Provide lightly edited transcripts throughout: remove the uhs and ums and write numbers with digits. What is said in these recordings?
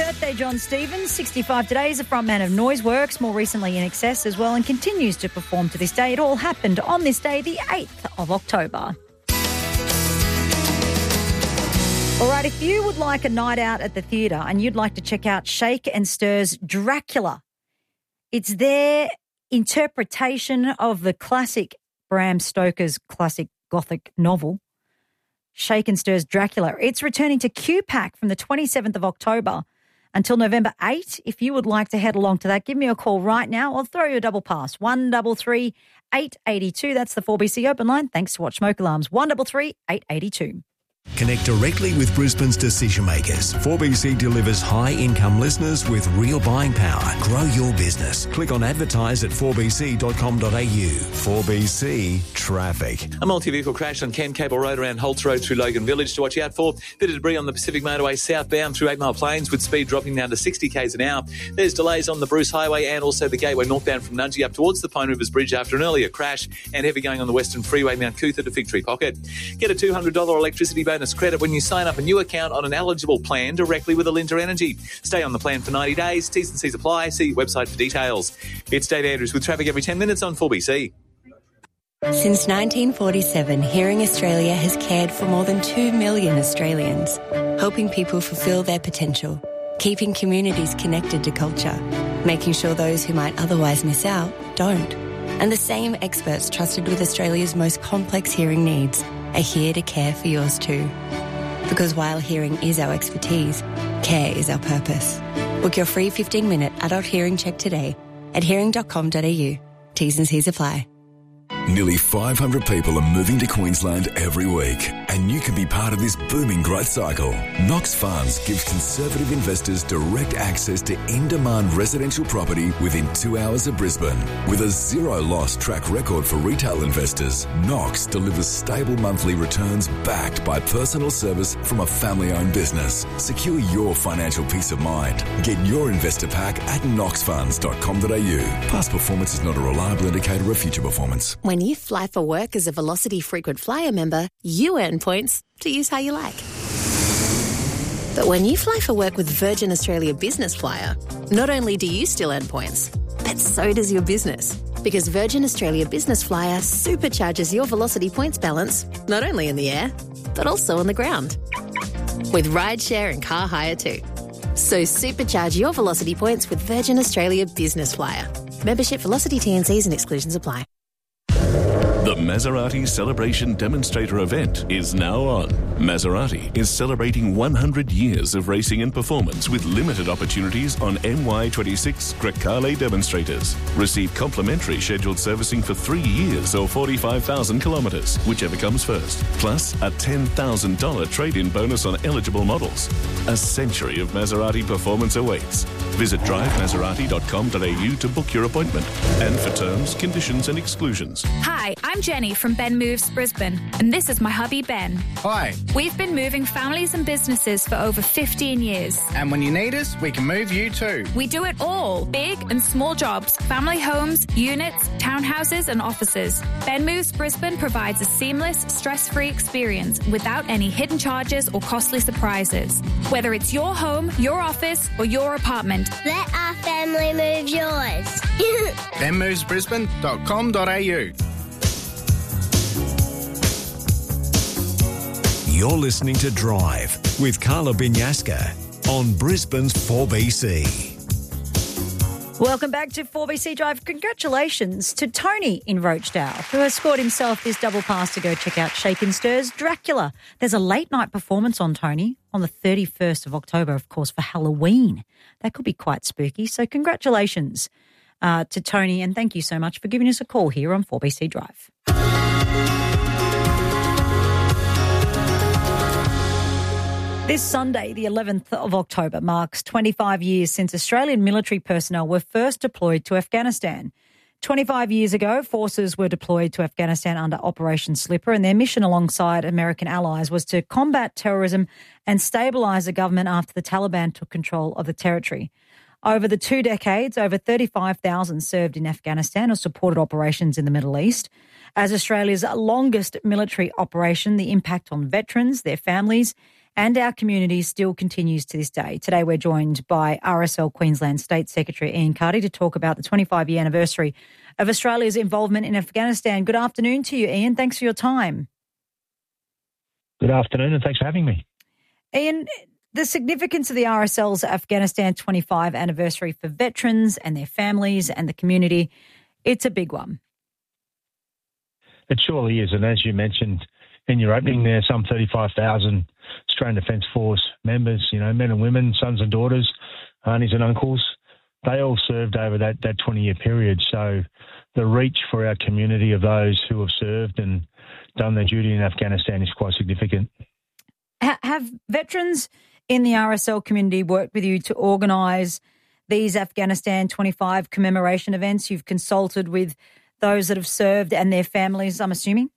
birthday, John Stevens, 65 today. He's a frontman of Noiseworks, more recently in Excess as well, and continues to perform to this day. It all happened on this day, the 8th of October. All right, if you would like a night out at the theatre and you'd like to check out Shake and Stir's Dracula, it's their interpretation of the classic Bram Stoker's classic Gothic novel, Shake and Stir's Dracula. It's returning to QPAC from the 27th of October until November 8. If you would like to head along to that, give me a call right now. I'll throw you a double pass, 133 882. That's the 4BC open line. Thanks to Watch Smoke Alarms, 133 882. Connect directly with Brisbane's decision makers. 4BC delivers high-income listeners with real buying power. Grow your business. Click on advertise at 4bc.com.au. 4BC Traffic. A multi-vehicle crash on Ken Cable Road around Holtz Road through Logan Village to watch out for. Bit of debris on the Pacific Motorway southbound through 8 Mile Plains with speed dropping down to 60 k's an hour. There's delays on the Bruce Highway and also the Gateway northbound from Nudgee up towards the Pine Rivers Bridge after an earlier crash, and heavy going on the Western Freeway Mount Cootha to Fig Tree Pocket. Get a $200 electricity bonus credit when you sign up a new account on an eligible plan directly with Alinta Energy. Stay on the plan for 90 days. T's and C's apply. See your website for details. It's Dave Andrews with traffic every 10 minutes on 4BC. Since 1947, Hearing Australia has cared for more than 2 million Australians, helping people fulfil their potential, keeping communities connected to culture, making sure those who might otherwise miss out don't. And the same experts trusted with Australia's most complex hearing needs are here to care for yours too. Because while hearing is our expertise, care is our purpose. Book your free 15-minute adult hearing check today at hearing.com.au. T's and C's apply. Nearly 500 people are moving to Queensland every week, and you can be part of this booming growth cycle. Knox Funds gives conservative investors direct access to in-demand residential property within 2 hours of Brisbane. With a zero-loss track record for retail investors, Knox delivers stable monthly returns backed by personal service from a family-owned business. Secure your financial peace of mind. Get your investor pack at knoxfunds.com.au. Past performance is not a reliable indicator of future performance. When you fly for work as a Velocity Frequent Flyer member, you earn points to use how you like. But when you fly for work with Virgin Australia Business Flyer, not only do you still earn points, but so does your business. Because Virgin Australia Business Flyer supercharges your Velocity points balance, not only in the air, but also on the ground. With rideshare and car hire too. So supercharge your Velocity points with Virgin Australia Business Flyer. Membership, Velocity T&Cs and exclusions apply. The Maserati Celebration Demonstrator event is now on. Maserati is celebrating 100 years of racing and performance with limited opportunities on MY26 Grecale demonstrators. Receive complimentary scheduled servicing for 3 years or 45,000 kilometres, whichever comes first. Plus a $10,000 trade-in bonus on eligible models. A century of Maserati performance awaits. Visit drivemaserati.com.au to book your appointment. And for terms, conditions and exclusions. Hi, I'm Jenny from Ben Moves Brisbane, and this is my hubby Ben. Hi. We've been moving families and businesses for over 15 years. And when you need us, we can move you too. We do it all. Big and small jobs, family homes, units, townhouses and offices. Ben Moves Brisbane provides a seamless, stress-free experience without any hidden charges or costly surprises. Whether it's your home, your office or your apartment. Let our family move yours. benmovesbrisbane.com.au. You're listening to Drive with Carla Binyaska on Brisbane's 4BC. Welcome back to 4BC Drive. Congratulations to Tony in Roachdale, who has scored himself this double pass to go check out Shake and Stir's Dracula. There's a late night performance on Tony on the 31st of October, of course, for Halloween. That could be quite spooky. So congratulations to Tony, and thank you so much for giving us a call here on 4BC Drive. This Sunday, the 11th of October, marks 25 years since Australian military personnel were first deployed to Afghanistan. 25 years ago, forces were deployed to Afghanistan under Operation Slipper, and their mission alongside American allies was to combat terrorism and stabilise the government after the Taliban took control of the territory. Over the 2 decades, over 35,000 served in Afghanistan or supported operations in the Middle East. As Australia's longest military operation, the impact on veterans, their families and our community still continues to this day. Today we're joined by RSL Queensland State Secretary Ian Carty to talk about the 25-year anniversary of Australia's involvement in Afghanistan. Good afternoon to you, Ian. Thanks for your time. Good afternoon, and thanks for having me. Ian, the significance of the RSL's Afghanistan 25 anniversary for veterans and their families and the community, it's a big one. It surely is, and as you mentioned in your opening there, some 35,000 Australian Defence Force members, men and women, sons and daughters, aunties and uncles, they all served over that 20-year period. So the reach for our community of those who have served and done their duty in Afghanistan is quite significant. Have veterans in the RSL community worked with you to organise these Afghanistan 25 commemoration events? You've consulted with those that have served and their families, I'm assuming?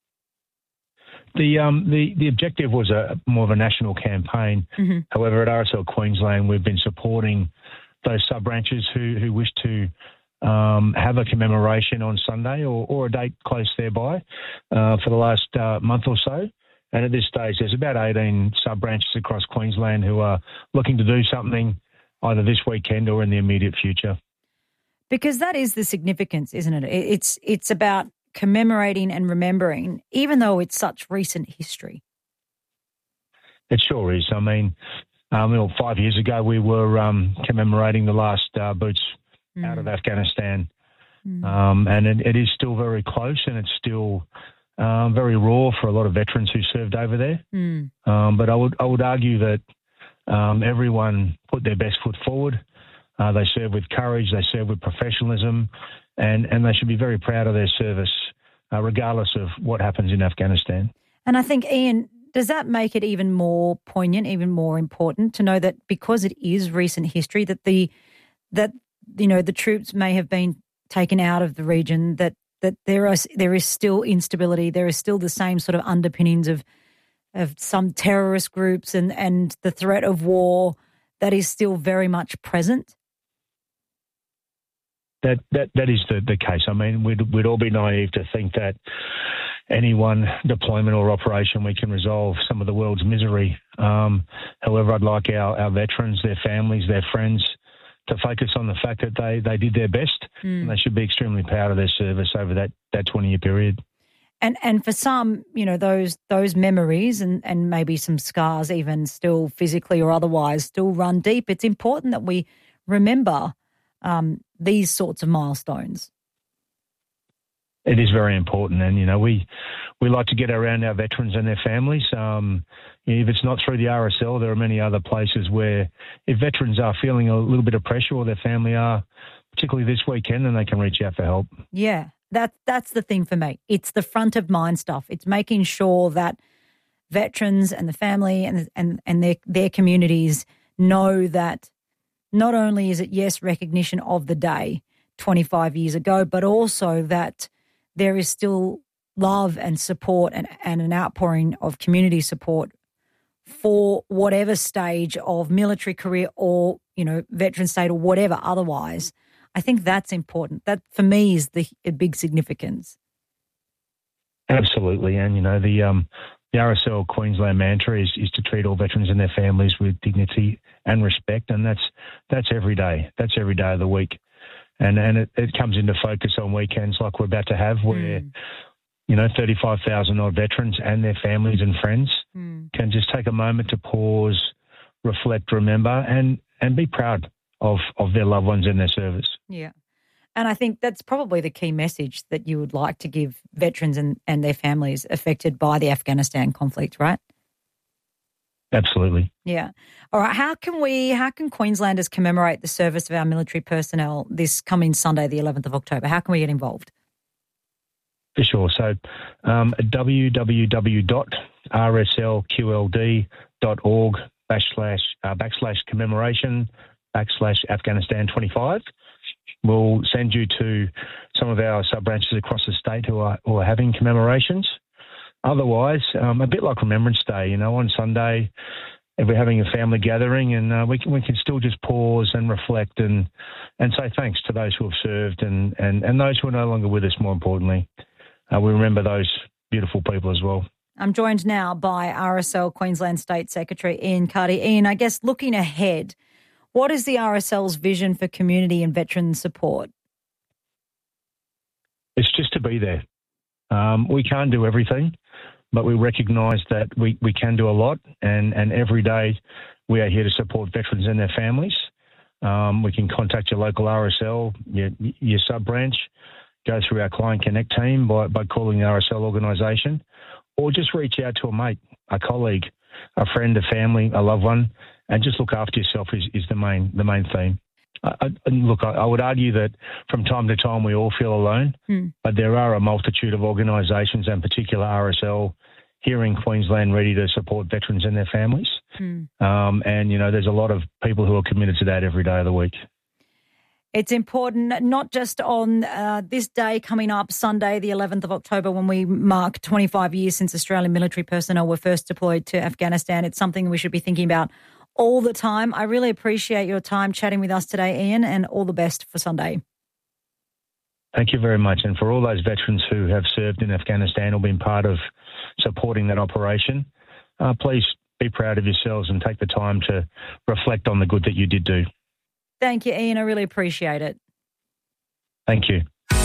The objective was more of a national campaign. Mm-hmm. However, at RSL Queensland, we've been supporting those sub-branches who wish to have a commemoration on Sunday or a date close thereby for the last month or so. And at this stage, there's about 18 sub-branches across Queensland who are looking to do something either this weekend or in the immediate future. Because that is the significance, isn't it? It's about commemorating and remembering, even though it's such recent history. It sure is. 5 years ago, we were commemorating the last boots out of Afghanistan. And it is still very close, and it's still very raw for a lot of veterans who served over there. But I would argue that everyone put their best foot forward. They serve with courage, they serve with professionalism, and they should be very proud of their service, regardless of what happens in Afghanistan. And I think, Ian, does that make it even more poignant, even more important to know that because it is recent history, that the troops may have been taken out of the region, that there is still instability, there is still the same sort of underpinnings of some terrorist groups and the threat of war that is still very much present? That is the case. We'd all be naive to think that any one deployment or operation we can resolve some of the world's misery. However, I'd like our veterans, their families, their friends to focus on the fact that they did their best and they should be extremely proud of their service over that 20-year period. And for some, those memories and maybe some scars even still physically or otherwise still run deep. It's important that we remember these sorts of milestones. It is very important, and we like to get around our veterans and their families. If it's not through the RSL, there are many other places where if veterans are feeling a little bit of pressure or their family are, particularly this weekend, then they can reach out for help. Yeah, that's the thing for me. It's the front of mind stuff. It's making sure that veterans and the family and their communities know that not only is it, yes, recognition of the day 25 years ago, but also that there is still love and support and an outpouring of community support for whatever stage of military career or, veteran state or whatever otherwise. I think that's important. That, for me, is the big significance. Absolutely. And, the RSL Queensland mantra is to treat all veterans and their families with dignity and respect, and that's every day. That's every day of the week. And it comes into focus on weekends like we're about to have where, 35,000 odd veterans and their families and friends can just take a moment to pause, reflect, remember, and be proud of their loved ones in their service. Yeah. And I think that's probably the key message that you would like to give veterans and their families affected by the Afghanistan conflict, right? Absolutely. Yeah. All right. How can Queenslanders commemorate the service of our military personnel this coming Sunday, the 11th of October? How can we get involved? For sure. So www.rslqld.org/commemoration/Afghanistan 25. We'll send you to some of our sub-branches across the state who are having commemorations. Otherwise, a bit like Remembrance Day, on Sunday, if we're having a family gathering, and we can still just pause and reflect and say thanks to those who have served and those who are no longer with us, more importantly. We remember those beautiful people as well. I'm joined now by RSL Queensland State Secretary Ian Cuddy. Ian, I guess looking ahead, what is the RSL's vision for community and veteran support? It's just to be there. We can't do everything, but we recognise that we can do a lot, and every day we are here to support veterans and their families. We can contact your local RSL, your sub-branch, go through our Client Connect team by calling the RSL organisation, or just reach out to a mate, a colleague, a friend, a family, a loved one, and just look after yourself is the main theme. I would argue that from time to time we all feel alone, but there are a multitude of organisations, and particular RSL, here in Queensland ready to support veterans and their families. And, there's a lot of people who are committed to that every day of the week. It's important, not just on this day coming up, Sunday, the 11th of October, when we mark 25 years since Australian military personnel were first deployed to Afghanistan. It's something we should be thinking about all the time. I really appreciate your time chatting with us today, Ian, and all the best for Sunday. Thank you very much. And for all those veterans who have served in Afghanistan or been part of supporting that operation, please be proud of yourselves and take the time to reflect on the good that you did do. Thank you, Ian. I really appreciate it. Thank you.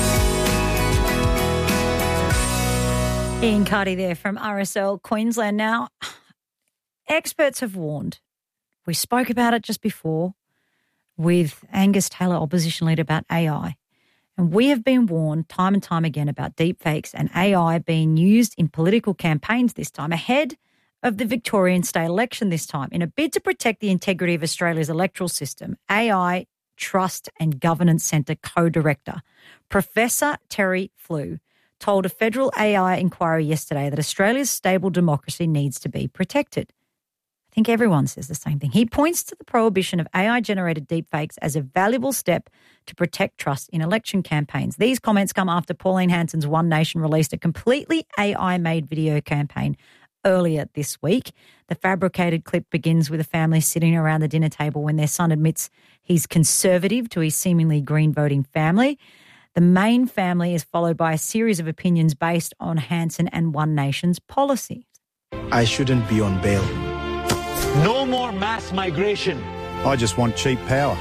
Ian Cuddy there from RSL Queensland. Now, experts have warned. We spoke about it just before with Angus Taylor, opposition leader, about AI. And we have been warned time and time again about deepfakes and AI being used in political campaigns this time, ahead of the Victorian state election this time. In a bid to protect the integrity of Australia's electoral system, AI Trust and Governance Centre co-director Professor Terry Flew told a federal AI inquiry yesterday that Australia's stable democracy needs to be protected. I think everyone says the same thing. He points to the prohibition of AI-generated deepfakes as a valuable step to protect trust in election campaigns. These comments come after Pauline Hanson's One Nation released a completely AI-made video campaign earlier this week. The fabricated clip begins with a family sitting around the dinner table when their son admits he's conservative to his seemingly Green voting family. The main family is followed by a series of opinions based on Hanson and One Nation's policies. I shouldn't be on bail. No more mass migration. I just want cheap power.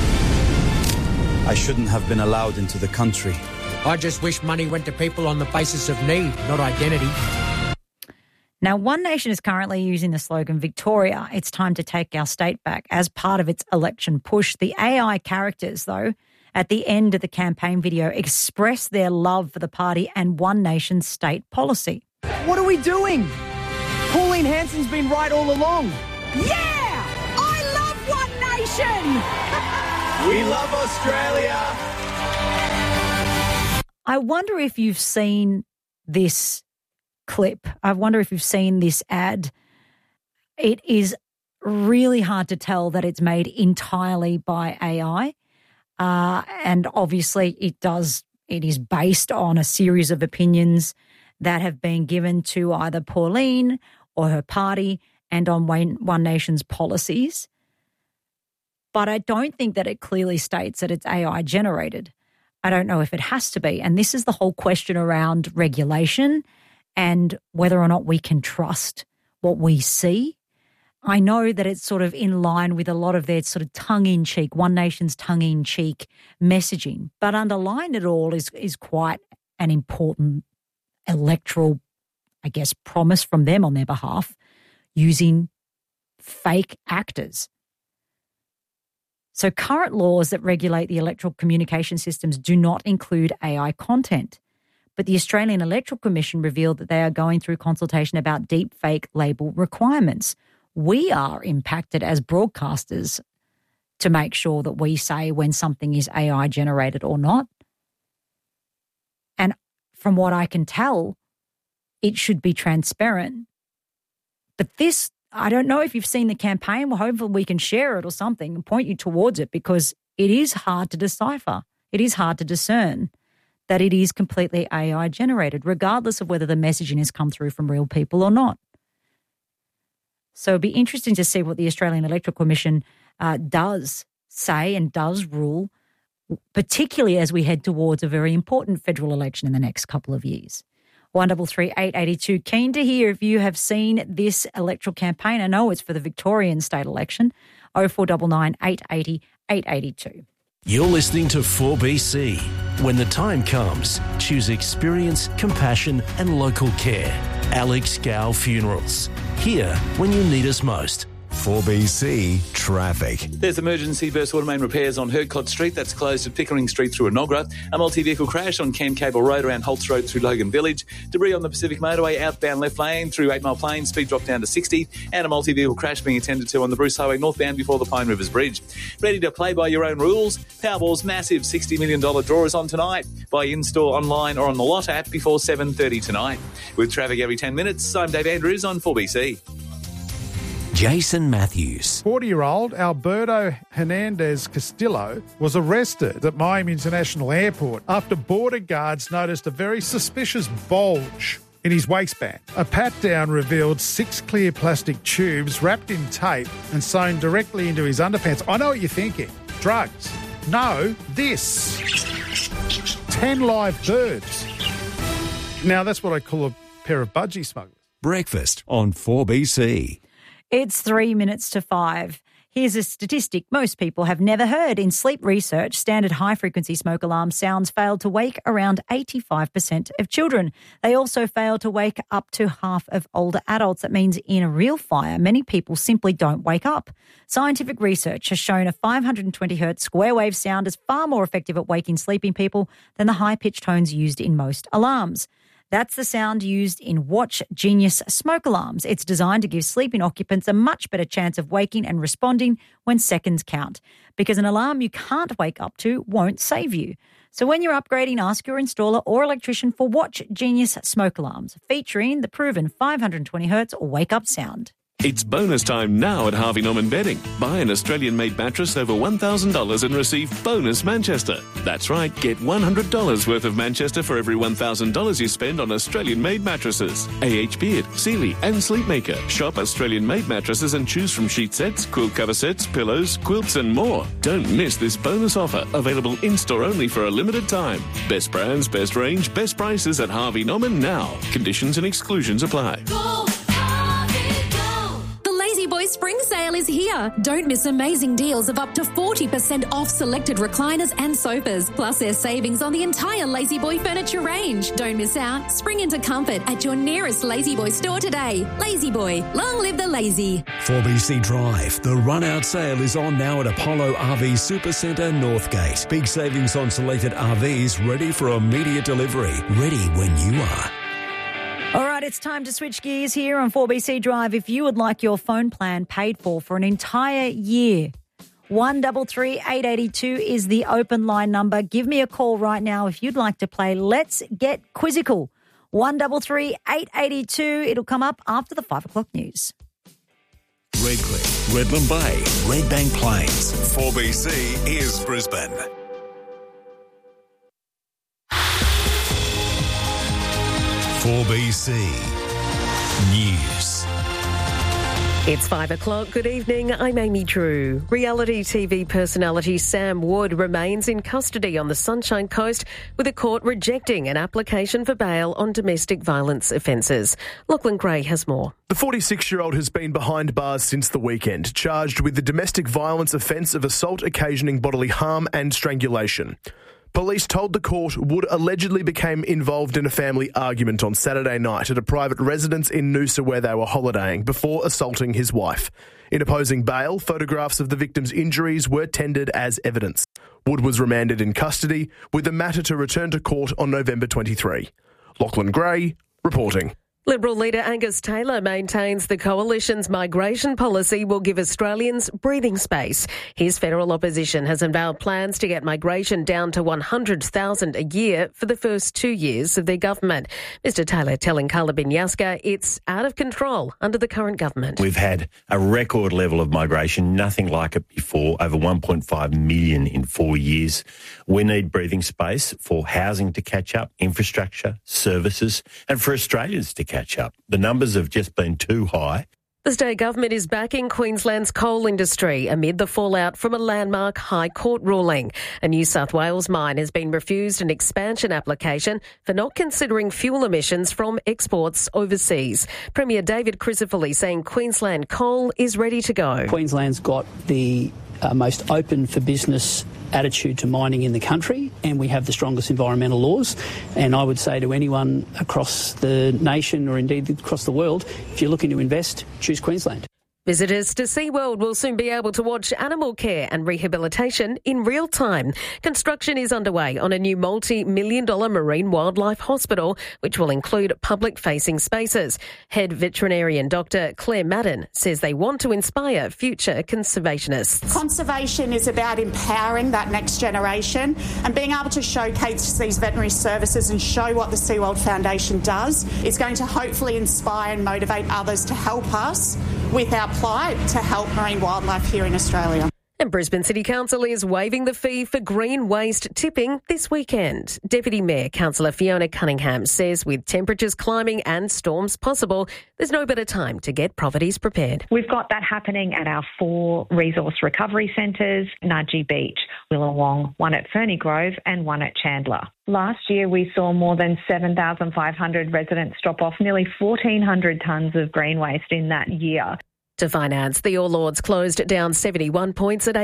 I shouldn't have been allowed into the country. I just wish money went to people on the basis of need, not identity. Now, One Nation is currently using the slogan, Victoria, it's time to take our state back, as part of its election push. The AI characters, though, at the end of the campaign video express their love for the party and One Nation's state policy. What are we doing? Pauline Hanson's been right all along. Yeah! I love One Nation! We love Australia! I wonder if you've seen this clip. I wonder if you've seen this ad. It is really hard to tell that it's made entirely by AI. And obviously it is based on a series of opinions that have been given to either Pauline or her party and on One Nation's policies. But I don't think that it clearly states that it's AI generated. I don't know if it has to be. And this is the whole question around regulation and whether or not we can trust what we see. I know that it's sort of in line with a lot of their sort of tongue-in-cheek, One Nation's tongue-in-cheek messaging. But underlying it all is quite an important electoral, I guess, promise from them on their behalf, using fake actors. So current laws that regulate the electoral communication systems do not include AI content. But the Australian Electoral Commission revealed that they are going through consultation about deep fake label requirements. We are impacted as broadcasters to make sure that we say when something is AI generated or not. And from what I can tell, it should be transparent. But this, I don't know if you've seen the campaign. Well, hopefully we can share it or something and point you towards it, because it is hard to decipher. It is hard to discern that it is completely AI generated, regardless of whether the messaging has come through from real people or not. So it'd be interesting to see what the Australian Electoral Commission does say and does rule, particularly as we head towards a very important federal election in the next couple of years. 133 882. Keen to hear if you have seen this electoral campaign. I know it's for the Victorian state election. 0499 880 882. You're listening to 4BC. When the time comes, choose experience, compassion and local care. Alex Gow Funerals. Here when you need us most. 4BC Traffic. There's emergency burst water main repairs on Herdcott Street. That's closed at Pickering Street through Enoggera. A multi-vehicle crash on Cam Cable Road around Holtz Road through Logan Village. Debris on the Pacific Motorway outbound left lane through 8 Mile Plain. Speed drop down to 60. And a multi-vehicle crash being attended to on the Bruce Highway northbound before the Pine Rivers Bridge. Ready to play by your own rules? Powerball's massive $60 million draw is on tonight. Buy in-store, online or on the Lot app before 7:30 tonight. With traffic every 10 minutes, I'm Dave Andrews on 4BC. Jason Matthews. 40-year-old Alberto Hernandez Castillo was arrested at Miami International Airport after border guards noticed a very suspicious bulge in his waistband. A pat-down revealed 6 clear plastic tubes wrapped in tape and sewn directly into his underpants. I know what you're thinking. Drugs. No, this. 10 live birds. Now, that's what I call a pair of budgie smugglers. Breakfast on 4BC. It's 3 minutes to 5. Here's a statistic most people have never heard. In sleep research, standard high-frequency smoke alarm sounds fail to wake around 85% of children. They also fail to wake up to half of older adults. That means in a real fire, many people simply don't wake up. Scientific research has shown a 520 hertz square wave sound is far more effective at waking sleeping people than the high-pitched tones used in most alarms. That's the sound used in Watch Genius smoke alarms. It's designed to give sleeping occupants a much better chance of waking and responding when seconds count, because an alarm you can't wake up to won't save you. So when you're upgrading, ask your installer or electrician for Watch Genius smoke alarms, featuring the proven 520 hertz wake up sound. It's bonus time now at Harvey Norman Bedding. Buy an Australian-made mattress over $1,000 and receive bonus Manchester. That's right, get $100 worth of Manchester for every $1,000 you spend on Australian-made mattresses. AH Beard, Sealy and Sleepmaker. Shop Australian-made mattresses and choose from sheet sets, quilt cover sets, pillows, quilts and more. Don't miss this bonus offer, available in-store only for a limited time. Best brands, best range, best prices at Harvey Norman now. Conditions and exclusions apply. Spring sale is here. Don't miss amazing deals of up to 40% off selected recliners and sofas. Plus, there's savings on the entire Lazy Boy furniture range. Don't miss out. Spring into comfort at your nearest Lazy Boy store today. Lazy Boy, long live the lazy. 4BC Drive. The run-out sale is on now at Apollo RV Supercentre Northgate. Big savings on selected RVs ready for immediate delivery. Ready when you are. All right, it's time to switch gears here on 4BC Drive. If you would like your phone plan paid for an entire year, 133 882 is the open line number. Give me a call right now if you'd like to play Let's Get Quizzical. 133 882. It'll come up after the 5 o'clock news. Redcliffe, Redland Bay, Redbank Plains. 4BC is Brisbane. BC News. It's 5 o'clock. Good evening. I'm Amy Drew. Reality TV personality Sam Wood remains in custody on the Sunshine Coast, with a court rejecting an application for bail on domestic violence offences. Lachlan Gray has more. The 46-year-old has been behind bars since the weekend, charged with the domestic violence offence of assault occasioning bodily harm and strangulation. Police told the court Wood allegedly became involved in a family argument on Saturday night at a private residence in Noosa where they were holidaying before assaulting his wife. In opposing bail, photographs of the victim's injuries were tendered as evidence. Wood was remanded in custody, with the matter to return to court on November 23. Lachlan Gray, reporting. Liberal leader Angus Taylor maintains the coalition's migration policy will give Australians breathing space. His federal opposition has unveiled plans to get migration down to 100,000 a year for the first 2 years of their government. Mr Taylor telling Carla Binyasca it's out of control under the current government. We've had a record level of migration, nothing like it before, over 1.5 million in 4 years. We need breathing space for housing to catch up, infrastructure, services, and for Australians to catch up. The numbers have just been too high. The state government is backing Queensland's coal industry amid the fallout from a landmark High Court ruling. A New South Wales mine has been refused an expansion application for not considering fuel emissions from exports overseas. Premier David Crisafulli saying Queensland coal is ready to go. Queensland's got the most open for business attitude to mining in the country, and we have the strongest environmental laws. And I would say to anyone across the nation or indeed across the world, if you're looking to invest, choose Queensland. Visitors to SeaWorld will soon be able to watch animal care and rehabilitation in real time. Construction is underway on a new multi-million-dollar marine wildlife hospital, which will include public-facing spaces. Head veterinarian Dr. Claire Madden says they want to inspire future conservationists. Conservation is about empowering that next generation and being able to showcase these veterinary services and show what the SeaWorld Foundation does. It's going to hopefully inspire and motivate others to help us with our plight to help marine wildlife here in Australia. And Brisbane City Council is waiving the fee for green waste tipping this weekend. Deputy Mayor Councillor Fiona Cunningham says with temperatures climbing and storms possible, there's no better time to get properties prepared. We've got that happening at our 4 resource recovery centres, Nudgee Beach, Willawong, one at Ferny Grove and one at Chandler. Last year we saw more than 7,500 residents drop off nearly 1,400 tonnes of green waste in that year. To finance, the All Ords closed down 71 points at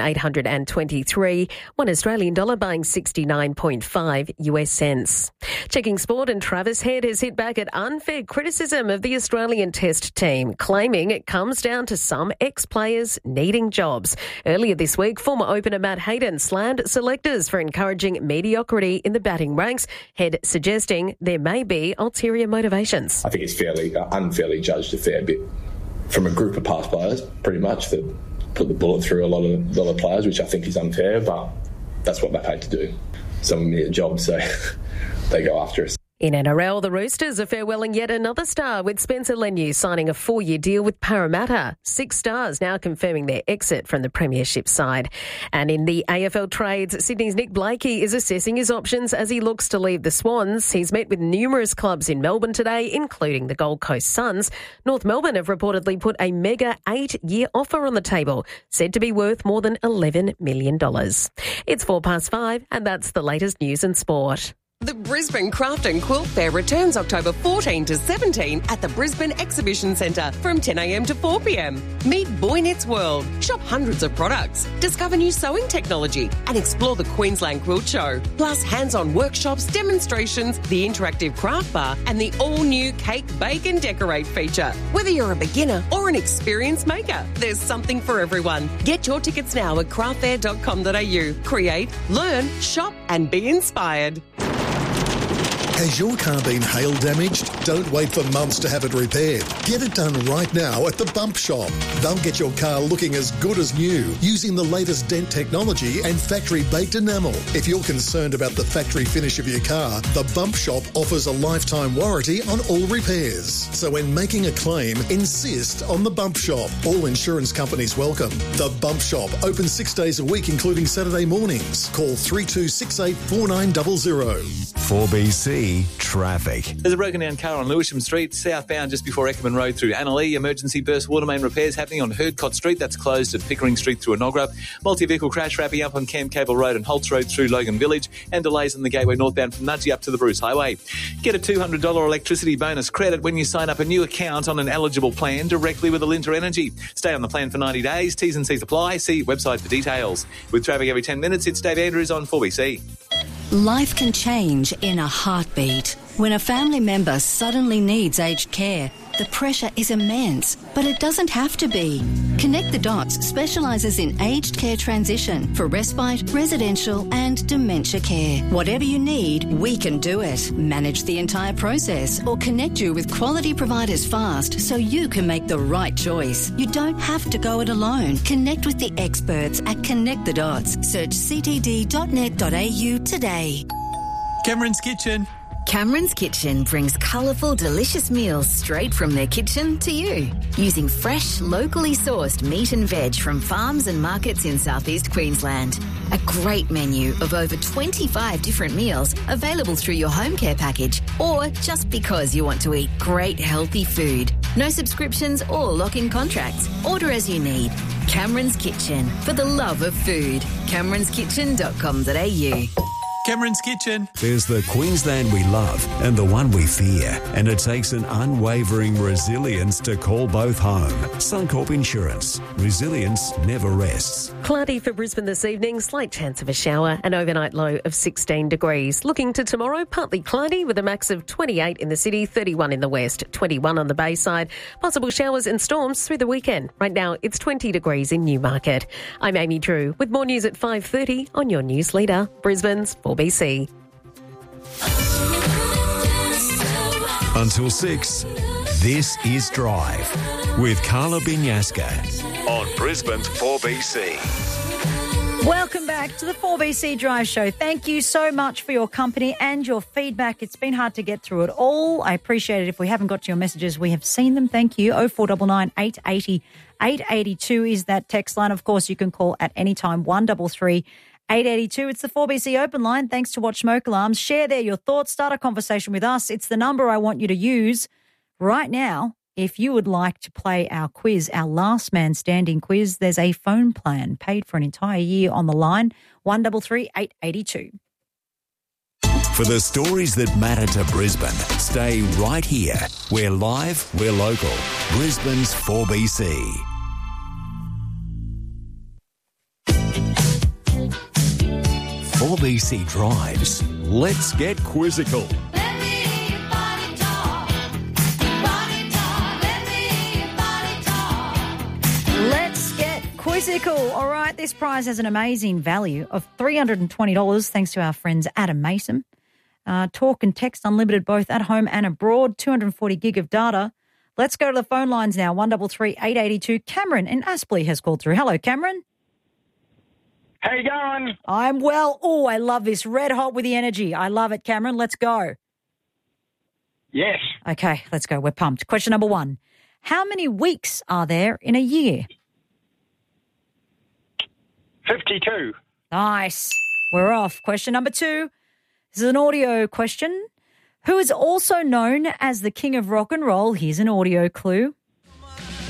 8,823, one Australian dollar buying 69.5 US cents. Checking sport, and Travis Head has hit back at unfair criticism of the Australian Test team, claiming it comes down to some ex-players needing jobs. Earlier this week, former opener Matt Hayden slammed selectors for encouraging mediocrity in the batting ranks, Head suggesting there may be ulterior motivations. I think it's unfairly judged a fair bit from a group of past players, pretty much, that put the bullet through a lot of players, which I think is unfair, but that's what they're paid to do. Some of them need a job, so they go after us. In NRL, the Roosters are farewelling yet another star, with Spencer Leniu signing a 4-year deal with Parramatta. 6 stars now confirming their exit from the premiership side. And in the AFL trades, Sydney's Nick Blakey is assessing his options as he looks to leave the Swans. He's met with numerous clubs in Melbourne today, including the Gold Coast Suns. North Melbourne have reportedly put a mega 8-year offer on the table, said to be worth more than $11 million. It's 5:04, and that's the latest news and sport. The Brisbane Craft and Quilt Fair returns October 14 to 17 at the Brisbane Exhibition Centre from 10 a.m. to 4 p.m. Meet Boy Knits World, shop hundreds of products, discover new sewing technology and explore the Queensland Quilt Show. Plus hands-on workshops, demonstrations, the interactive craft bar and the all-new Cake, Bake and Decorate feature. Whether you're a beginner or an experienced maker, there's something for everyone. Get your tickets now at craftfair.com.au. Create, learn, shop and be inspired. Has your car been hail damaged? Don't wait for months to have it repaired. Get it done right now at the Bump Shop. They'll get your car looking as good as new using the latest dent technology and factory-baked enamel. If you're concerned about the factory finish of your car, the Bump Shop offers a lifetime warranty on all repairs. So when making a claim, insist on the Bump Shop. All insurance companies welcome. The Bump Shop, open 6 days a week, including Saturday mornings. Call 3268 4900. 4BC Traffic. There's a broken down car on Lewisham Street, southbound just before Eckerman Road through Annalee. Emergency burst water main repairs happening on Herdcott Street. That's closed at Pickering Street through Enoggera. Multi-vehicle crash wrapping up on Camp Cable Road and Holtz Road through Logan Village. And delays on the Gateway northbound from Nudgee up to the Bruce Highway. Get a $200 electricity bonus credit when you sign up a new account on an eligible plan directly with Alinta Energy. Stay on the plan for 90 days. T's and C's apply. See website for details. With traffic every 10 minutes, it's Dave Andrews on 4BC. Life can change in a heartbeat. When a family member suddenly needs aged care, the pressure is immense, but it doesn't have to be. Connect the Dots specialises in aged care transition for respite, residential and dementia care. Whatever you need, we can do it. Manage the entire process or connect you with quality providers fast so you can make the right choice. You don't have to go it alone. Connect with the experts at Connect the Dots. Search ctd.net.au today. Cameron's Kitchen. Cameron's Kitchen brings colourful, delicious meals straight from their kitchen to you. Using fresh, locally sourced meat and veg from farms and markets in southeast Queensland. A great menu of over 25 different meals available through your home care package or just because you want to eat great, healthy food. No subscriptions or lock-in contracts. Order as you need. Cameron's Kitchen, for the love of food. cameronskitchen.com.au. Cameron's Kitchen. There's the Queensland we love and the one we fear, and it takes an unwavering resilience to call both home. Suncorp Insurance. Resilience never rests. Cloudy for Brisbane this evening, slight chance of a shower, an overnight low of 16 degrees. Looking to tomorrow, partly cloudy with a max of 28 in the city, 31 in the west, 21 on the Bayside. Possible showers and storms through the weekend. Right now, it's 20 degrees in Newmarket. I'm Amy Drew with more news at 5:30 on your news leader, Brisbane's 4BC. Until 6, this is Drive with Carla Binyaska on Brisbane's 4BC. Welcome back to the 4BC Drive Show. Thank you so much for your company and your feedback. It's been hard to get through it all. I appreciate it. If we haven't got to your messages, we have seen them. Thank you. 0499 880 882 is that text line. Of course, you can call at any time, 133 882. It's the 4BC open line. Thanks to Watch Smoke Alarms. Share there your thoughts. Start a conversation with us. It's the number I want you to use right now. If you would like to play our quiz, our last man standing quiz, there's a phone plan paid for an entire year on the line, 133 882. For the stories that matter to Brisbane, stay right here. We're live, we're local. Brisbane's 4BC. BC Drives. Let's get quizzical. Let's get quizzical. All right, this prize has an amazing value of $320 thanks to our friends Adam Mason. Talk and text unlimited both at home and abroad, 240 gig of data. Let's go to the phone lines now, 133 882. Cameron in Aspley has called through. Hello, Cameron. How you going? I'm well. Oh, I love this. Red hot with the energy. I love it, Cameron. Let's go. Yes. Okay, let's go. We're pumped. Question number 1. How many weeks are there in a year? 52. Nice. We're off. Question number 2. This is an audio question. Who is also known as the King of Rock and Roll? Here's an audio clue.